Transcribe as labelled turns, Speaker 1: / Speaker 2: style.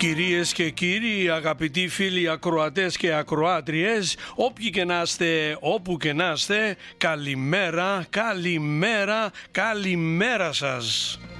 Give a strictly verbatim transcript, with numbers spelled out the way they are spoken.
Speaker 1: Κυρίες και κύριοι, αγαπητοί φίλοι ακροατές και ακροάτριες, όποιοι και να είστε, όπου και να είστε, καλημέρα, καλημέρα, καλημέρα σας.